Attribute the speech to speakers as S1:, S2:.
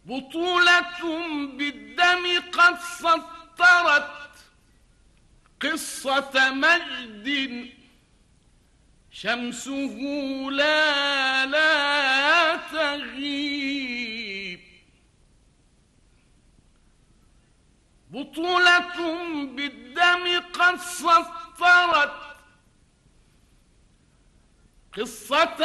S1: بطولة بالدم قد سطرت قصة مجد شمسه لا تغيب. بطولة بالدم قد سطرت قصة